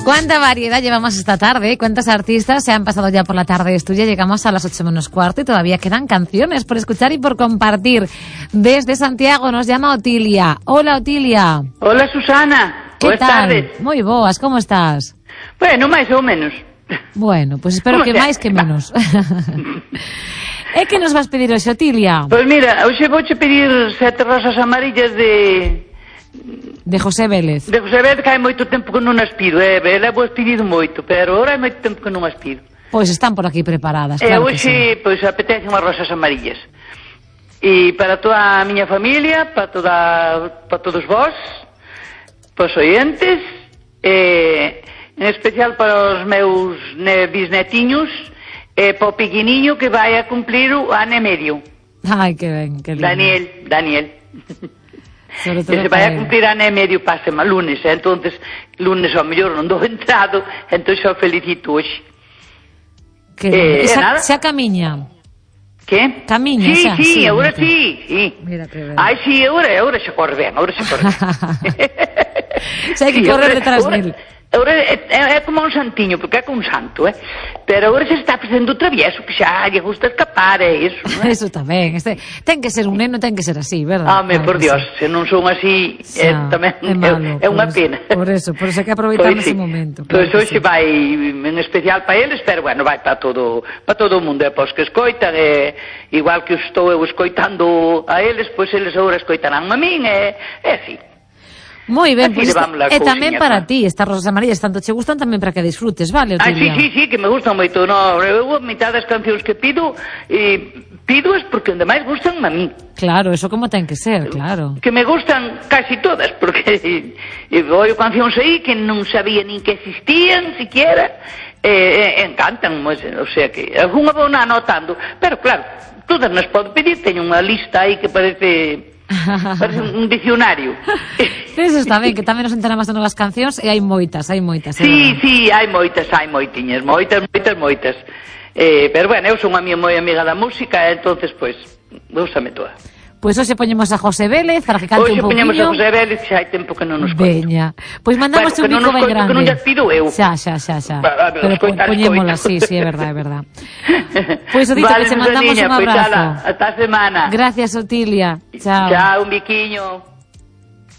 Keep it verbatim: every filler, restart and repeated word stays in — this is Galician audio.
Cuánta variedad llevamos esta tarde, cuántos artistas se han pasado ya por la tarde de estudio. Llegamos a las ocho menos cuarto y todavía quedan canciones por escuchar y por compartir. Desde Santiago nos llama Otilia. Hola, Otilia. Hola, Susana. ¿Qué Buenas tal? tardes. Moi boas, como estás? Bueno, máis ou menos. Bueno, pues espero que máis que menos. É que nos vas pedir hoxe, Otilia? Pois mira, hoxe vouche pedir sete rosas amarillas de... De José Vélez. De José Vélez, que hai moito tempo que non as pido. Eh, levo as pedido moito, pero ahora hai moito tempo que non as pido. Pois están por aquí preparadas, E claro que hoxe, sí. pois, apetece unhas rosas amarillas. E para toda a miña familia, para toda, para todos vós, para os oientes, e en especial para os meus ne, bisnetiños, e para o pequeniño que vai a cumplir o ano e medio. Ai, que ben, que lindo. Daniel, Daniel. Sobre todo que se vai a cumplir ano e medio pásema lunes, eh? Entonces lunes ao mellor non dou entrado, entón xa o felicito hoxe. Que eh, xa, nada? xa camiña. Que? Camiña sí, xa. Sí, sí, agora mira. sí, sí. Mira que ben. Ai, sí, agora, agora xa corre ben, agora xa corre ben. Xa hai que Sí, correr agora- detrás agora- del. Agora é, é, é como un santiño, porque é como un santo, eh? Pero agora se está facendo travieso, que xa lle gusta escapar, é iso, non é? Eso tamén. Este, ten que ser un neno, ten que ser así, verdad? Home, Claro por que Dios, sí. se non son así, é, Xa, tamén é malo, é, é unha por eso- pena. Por eso, por eso hai que aproveitar Pois nese sí. momento. Pois claro que hoxe sí. vai en especial para eles, pero bueno, vai para todo, para todo o mundo, é para os que escoitan, e igual que estou eu escoitando a eles, pois eles agora escoitarán a min, e é así. Moi ben, Así pois levamos esta, a e tamén cousiña, para claro. ti, estas rosas amarillas tanto che gustan tamén para que disfrutes, vale, Ah, sí, Otilia? sí, sí, que me gustan moito, no, eu a mitad das cancións que pido, e pidoas porque onde máis gustan a mí. Claro, eso como ten que ser, claro. Que me gustan casi todas, porque e vou cancións aí que non sabía nin que existían, siquiera, e, e encantan, pues, o sea que algunha vou na anotando, pero claro, todas nas podo pedir, teño unha lista aí que parece... parece un diccionario. Eso está ben, que tamén nos enteramos de novas cancións e hai moitas, hai moitas. é Sí, verdad. sí, hai moitas, hai moitiñas, moitas, moitas, moitas. Eh, pero bueno, eu son unha miña moi amiga da música, entonces, pois, úsame toda. Pois hoxe poñemos a José Vélez para que cante Hoxe un poñemos a pouquiño. José Vélez, que xa hai tempo que non nos coito. Veña. Pois mandamos Bueno, que un non bico nos ben coito, grande. que non llas pido eu. Xa, xa, xa, xa. Va, va, Pero po, escoitar, poñémola escoito. así, sí, é verdade, é verdade. Pois Odita, Vale, que te mandamos Susaniña, un pois, abrazo. ala, hasta a semana. Gracias, Otilia. Chao. Chao, un biquiño.